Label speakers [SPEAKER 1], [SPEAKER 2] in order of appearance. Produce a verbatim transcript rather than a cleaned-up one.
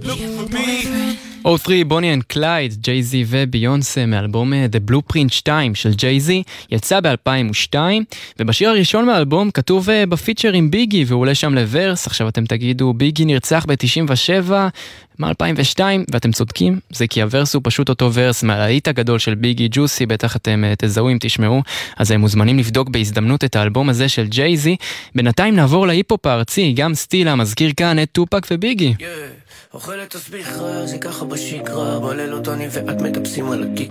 [SPEAKER 1] או שלוש, בוני אנד קלייד, ג'יי-זי וביונסה מאלבום The Blueprint שתיים של ג'יי-זי, יצא ב-אלפיים ושתיים, ובשיר הראשון מהאלבום כתוב בפיצ'ר עם ביגי, והוא עולה שם לוורס. עכשיו אתם תגידו, ביגי נרצח ב-תשעים ושבע, מ-אלפיים ושתיים, ואתם צודקים, זה כי הוורס הוא פשוט אותו ורס מהלהיט הגדול של ביגי, ג'וסי, בטח אתם תזהו אם תשמעו, אז הם מוזמנים לבדוק בהזדמנות את האלבום הזה של ג'יי-זי. בינתיים נעבור להיפ-הופ הארצי, גם סטילה מזכיר כאן את טופק וביגי.
[SPEAKER 2] אוכלת תסביכה, זה ככה בשגרה, בלילות אני ואת מטפסים על הכיכר.